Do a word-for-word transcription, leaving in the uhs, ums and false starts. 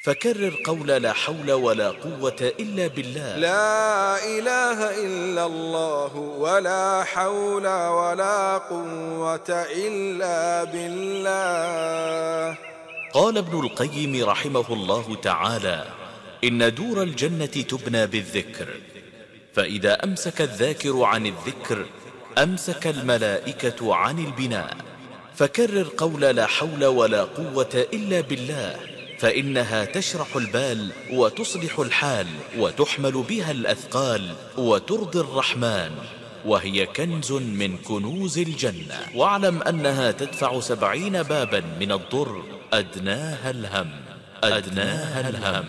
فكرر قول لا حول ولا قوة إلا بالله. لا إله إلا الله ولا حول ولا قوة إلا بالله. قال ابن القيم رحمه الله تعالى: إن دور الجنة تبنى بالذكر، فإذا أمسك الذاكر عن الذكر أمسك الملائكة عن البناء. فكرر قول لا حول ولا قوة إلا بالله، فإنها تشرح البال وتصلح الحال وتحمل بها الأثقال وترضي الرحمن، وهي كنز من كنوز الجنة. واعلم أنها تدفع سبعين بابا من الضر أدناها الهم أدناها الهم